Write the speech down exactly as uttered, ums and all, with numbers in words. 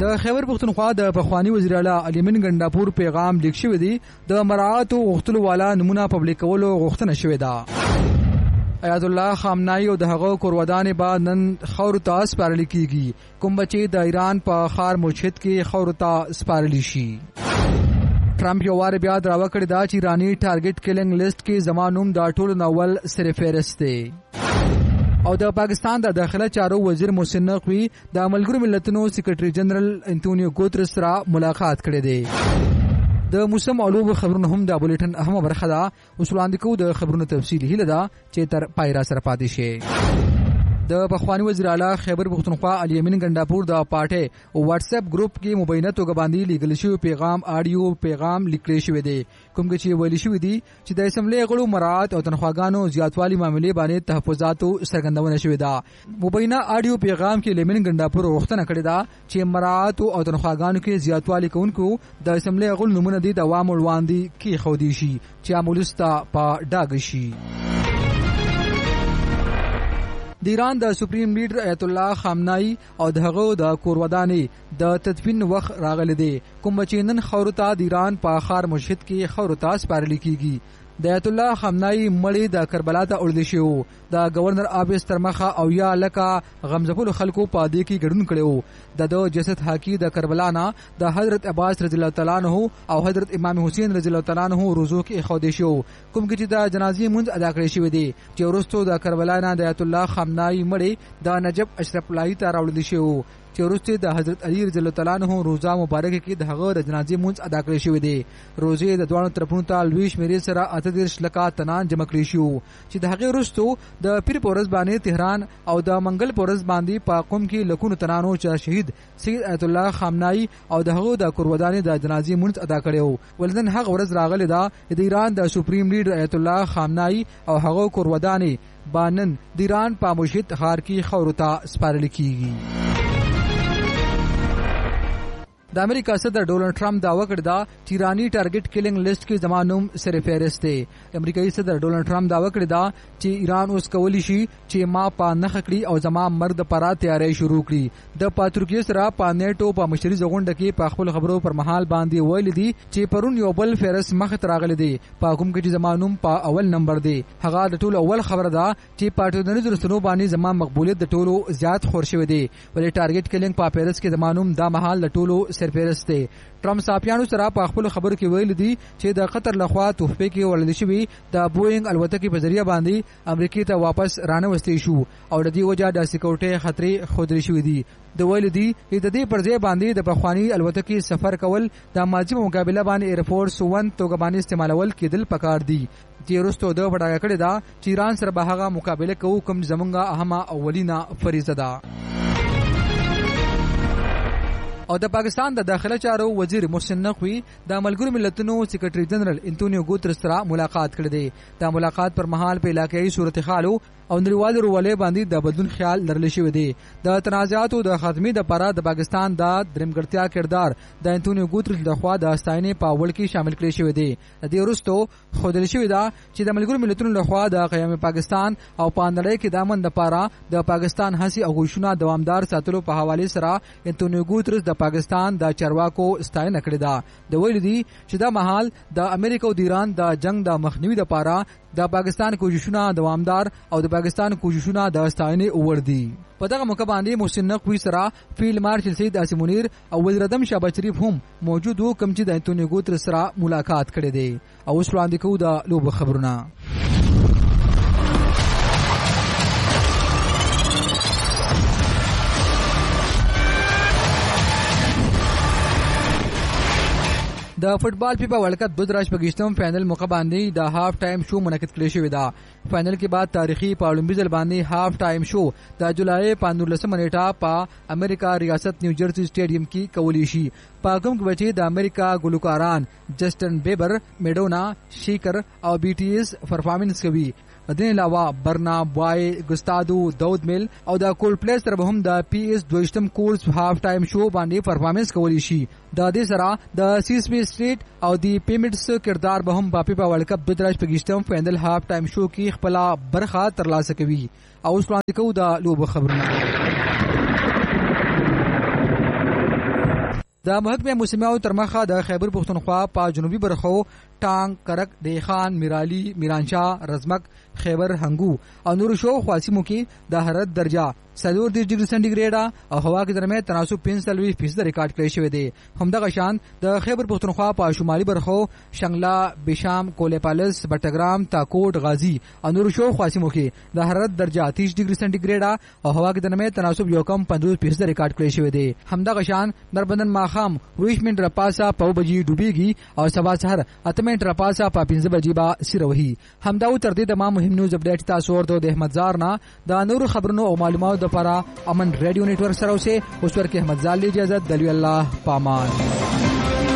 د خیبر پښتونخوا د پخوانی وزیر اعلی الیمن ګنداپور پیغام لیک شوی دی د مراعات او غختلو والا نمونه پبلیک کولو غوښتنه شوې ده. آیت الله خامنه‌ای او د هغو کورودان بعد نن خور ته سپارل کیږي کوم بچي د ایران په خار مرشد کې خور ته سپارل شي. ټرمپ یو وار بیا دعوه کړې ده چې ایرانی ټارګټ کیلینګ لیست کې زمانوم د ټولو ناول سره فهرست دی. او د پاکستان د داخله چارو وزیر محسن نقوی د ملګرو ملتونو سیکریټری جنرال انټونیو ګوترس سره ملاقات کړې ده. د موسم علوم خبرونه هم د بولیټن اهمه برخه ده. اوس وړاندې کوو د خبرونو تفصیل هله ده چې تر پای را سره پاتې شي. د پخوانی وزیر اعلی خیبر پختونخوا الیمن ګنداپور د پارټي او واتس اپ ګروپ کې مبینه توګه باندې لیکل شوی پیغام آډیو پیغام لیکل شوی دی کوم چې ویل شوی دی چې د اسمبلی غړو مراعات او تنخواګانو زیاتوالی معاملې باندې تحفظاتو څرګندونه شوی ده. مبینه آډیو پیغام کې الیمن ګنداپور غوښتنه کړې ده چې مراعات او تنخواګانو کې زیاتوالی کوونکو د اسمبلی غړو نمونه دي د عوامو وړاندې کې خودي شي چې عملستا په ډاګ شي. د ایران د سپریم لیډر آیت الله خامنه‌ای او دغه د کورودانې د تدفین وخت راغلی دی کوم چې نن خورتا د ایران په خار مرشد کې خورتا سپارل کیږي. د آیت الله خامنه‌ای مړی د کربلا ته اړول شو د گورنر آبس ترمخه او یا لکه غمزپول خلکو په دې کې ګډون کړو. د دو جسد حاکی د کربلا نه د حضرت عباس رضی الله تعالی عنہ او حضرت امام حسین رضی الله تعالی عنہ روزو کې خو دې شو کوم چې د جنازې منځ ادا کړی شوی دی چې ورستو د کربلا نه د آیت الله خامنه‌ای مړی د نجف اشرف لای ته راوړل شو چې ورسته د حضرت علی رضی الله تعالی عنہ روزه مبارک کې د هغه د جنازې منځ ادا کړی شوی دی. روزه د دوه طرفونو ته لوي شمیرې سره اته دیرش لکه تنان جمع کړی شو چې د هغه ورستو د پیر پورز باندې تهران او د منګل پورز باندې په قوم کې لکونو تنانو چې شهید سید آیت الله خامنه‌ای او د هغه د قربانۍ د جنازې منځ ادا کړو. ولدن هغه ورځ راغلی دا د ایران د سپریم لیډر آیت الله خامنه‌ای او هغه قربانۍ بانن د ایران په مرشد خار کې خورتا سپارل کیږي. د امریکا صدر ډونلډ ټرمپ دعوه کړې ده چې ایرانی ټارګټ کیلینګ لیست کې زمانوم سره فهرست دی. امریکایي صدر ډونلډ ټرمپ دعوه کړې ده چې ایران اوس کولی شي چې ما په نخ کړی او زما مرد پرا تیاری شروع کړي. د پاتورکي سره په نیټو په مشري زغونډه کې په خپل خبرو پر مهال باندې ویل دي چې پرون یو بل فهرست مخ ته راغلی دی په کوم کې چې زمانوم په اول نمبر دی. هغه د ټولو اول خبره ده چې پاتورنیز رسنو باندې زما مقبولیت د ټولو زیات خور شوی دی ولې ټارګټ کیلینګ په فهرست کې زمانوم دا محل د ټولو سرفهرست دی. ټرمپ صاحبانو سره په خپل خبرو کې ویل دي چې د قطر لخوا تحفه کې ورلل شوی د بوئنګ الوتکې په ذریعہ باندې امریکا ته واپس رانه وستې شو او د دې وجہ د سکیورټي خطرې خودري شوې دي. د ویل دي چې د دې پر ځای باندې د پخوانی الوتکې سفر کول د ماضي په مقابله باندې ایرفورس ون توګه باندې استعمالول کېدل پکار دي. چې وروسته د وډاګه کړی دا چې ایران سره به هغه مقابله کوي کوم زمونږه اهمه اولینه فریضه ده. او د پاکستان د داخله چارو وزیر محسن نقوی د ملګرو ملتونو سیکریټری جنرال انټونیو ګوترس سره ملاقات کړی دی. د ملاقات پر مهال په علاقايي صورتحال او نړیوال رولې باندې د بدلون خیال لرل شوی دی. د تنازعاتو د ختمي د لپاره د پاکستان د درمګړتیا کردار د انټونیو ګوترس لخوا د استاینې په اول کې شامل کړی شوی دی. د دې وروسته خودل شوی دا چې د ملګرو ملتونو لخوا د قیام پاکستان او په نړۍ کې د امن لپاره د پاکستان هڅې او غوښتنه دوامدار ساتلو په حواله سره انټونیو ګوترس د پاکستان د چارواکو ستاینه کړې ده. د ویل دي چې دا محل د امریکا او د ایران د جنگ د مخنیوي لپاره د پاکستان کوششونه دوامدار او د پاکستان کوششونه د ستاینې اور دي. په دغه موقع باندې محسن نقوی سره فیلډ مارشل سید عاصم منیر او وزیر اعظم شهباز شریف هم موجود وو کوم چې د انټونیو ګوترس سره ملاقات کړې دي. او اوس وړاندې کوو د لوب خبرونه. د فوټبال فیفا ورلد کپ دوه درش پاکستان فائنل موقع باندې د هاف ټایم شو منعقد کړی شوی دا. فائنل کې بعد تاریخي په اولمپیک ځل باندې هاف ټایم شو د جولای په نولسمه نیټه په امریکا ریاست نیوجرسی سټیډیم کې کولی شي. په کوم کې بچي د امریکا ګلوکاران جسټن بیبر، میډونا، شیکر او بی ټی ایس پرفارمنس کوي. دین علاوه برنا بوای، ګستادو، داود میل او د کول پلی سره به هم د پی ایس دویشتم کورس هاف ټایم شو باندې پرفارمنس کولی شي. د دې سره د سیسمی سټریټ او د پیمټس کردار به هم په فیفا ورلد کپ دوه درش پاکستان فائنل هاف ټایم شو کې خپل برخه ترلاسه کوي. او اوس وړاندې کوو د لوب خبرونه. د محکمه موسمیاتو تر مخه د خیبر پښتونخوا په جنوبي برخو ټانګ، کرک، دیخان، میرالی، میرانشاه، رزمک، خیبر، هنګو او نور شو خواسمو کې د حرارت درجه څلور دېرش ډیګري سنټیګریډ او هوا کې درمه تناسب پنځلوي فیصد ریکارډ کړی شوی دی. همدغه شان د خیبر پښتونخوا په شمالي برخو شنګلا، بشام، کولیپالس، بټګرام، تاکوټ، غازی او نور شو خواسمو کې د حرارت درجه تیس ډیګري سنټیګریډ او هوا کې درمه تناسب یو کم پنځوس فیصد ریکارډ کړی شوی دی. همدغه شان دربندن ماخام ویش منټ رپاسا په بجې ډوبېږي او سبا سحر اته منټ رپاسا په پنځه بجې با سیروهي. همدا تر دې د ما مهم نیوز اپډیټ تاسو ورته د احمد زار نه د نور خبرونو او معلوماتو لپاره امن ریډیو نیټورک سره اوسه اوس ورکه احمد زال اجازه دلی الله پامان.